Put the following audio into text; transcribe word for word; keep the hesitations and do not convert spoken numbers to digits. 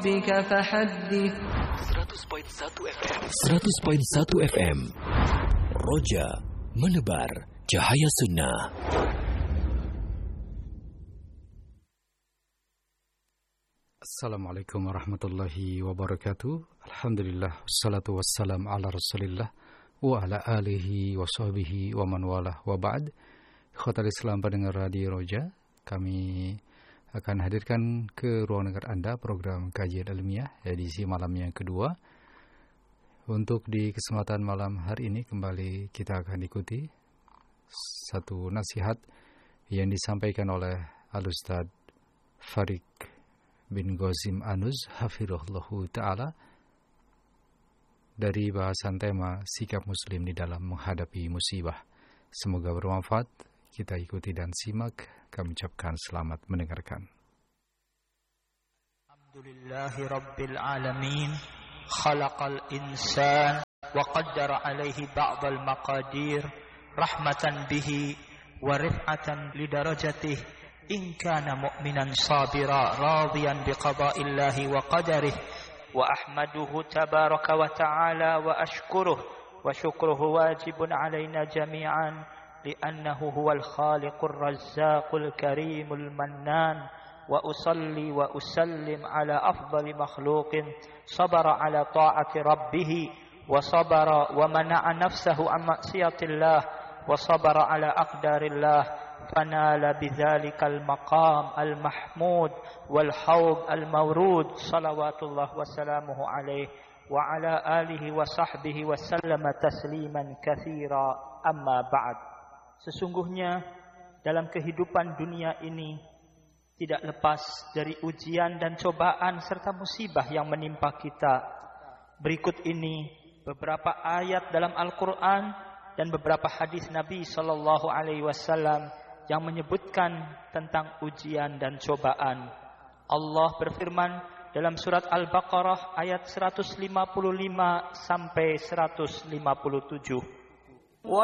فحدث seratus koma satu F M seratus koma satu F M Roja menebar cahaya sunnah. Assalamualaikum warahmatullahi wabarakatuh. Alhamdulillah wassalatu wassalam ala Rasulillah wa ala alihi wa sahbihi wa man walah wa ba'd. Ikhwatal Islam pendengar Radio Roja, kami akan hadirkan ke ruang dengar Anda program kajian ilmiah edisi malam yang kedua. Untuk di kesempatan malam hari ini kembali kita akan ikuti satu nasihat yang disampaikan oleh Al-Ustaz Farid bin Ghazim Anuz hafizahullahu ta'ala dari bahasan tema sikap muslim di dalam menghadapi musibah. Semoga bermanfaat. Kita ikuti dan simak. Kami ucapkan selamat mendengarkan. Alhamdulillahi Rabbil Alamin. Khalaqal insan wa qaddara alaihi ba'dal maqadir rahmatan bihi wa rif'atan lidarajatih. In kana mu'minan sabira radiyan biqada'illahi wa qadarih wa ahmaduhu tabaraka wa ta'ala wa ashkuruh wa syukruhu wajibun alaina jami'an لأنه هو الخالق الرزاق الكريم المنان وأصلي وأسلم على أفضل مخلوق صبر على طاعة ربه وصبر ومنع نفسه عن معصية الله وصبر على أقدار الله فنال بذلك المقام المحمود والحوض المورود صلوات الله وسلامه عليه وعلى آله وصحبه وسلم تسليما كثيرا أما بعد. Sesungguhnya dalam kehidupan dunia ini tidak lepas dari ujian dan cobaan serta musibah yang menimpa kita. Berikut ini beberapa ayat dalam Al-Quran dan beberapa hadis Nabi Sallallahu Alaihi Wasallam yang menyebutkan tentang ujian dan cobaan. Allah berfirman dalam surat Al-Baqarah ayat seratus lima puluh lima sampai seratus lima puluh tujuh.